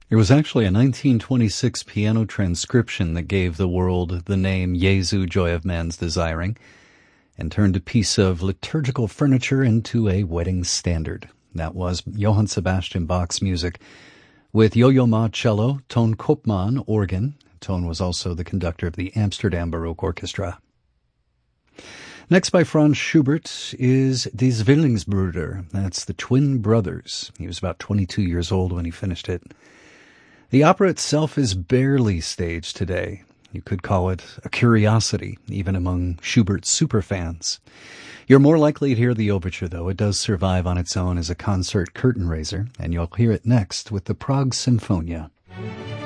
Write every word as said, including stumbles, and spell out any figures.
It was actually a nineteen twenty-six piano transcription that gave the world the name Jesu, Joy of Man's Desiring, and turned a piece of liturgical furniture into a wedding standard. That was Johann Sebastian Bach's music, with Yo-Yo Ma cello, Toon Koopman organ. Toon was also the conductor of the Amsterdam Baroque Orchestra. Next by Franz Schubert is Die Zwillingsbrüder. That's the Twin Brothers. He was about twenty-two years old when he finished it. The opera itself is barely staged today. You could call it a curiosity, even among Schubert's superfans. You're more likely to hear the overture, though. It does survive on its own as a concert curtain raiser, and you'll hear it next with the Prague Sinfonia.